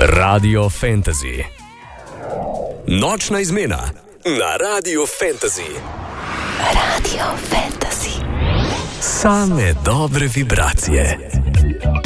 Radio Fantasy. Nočna izmena na Radio Fantasy. Radio Fantasy. Same dobre vibracije.